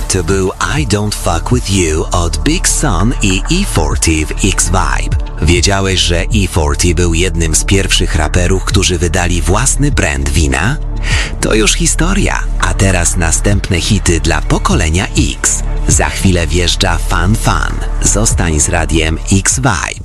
to był I Don't Fuck With You od Big Sun i E40 w X-Vibe. Wiedziałeś, że E40 był jednym z pierwszych raperów, którzy wydali własny brand wina? To już historia, a teraz następne hity dla pokolenia X. Za chwilę wjeżdża Fun Fun. Zostań z radiem X-Vibe.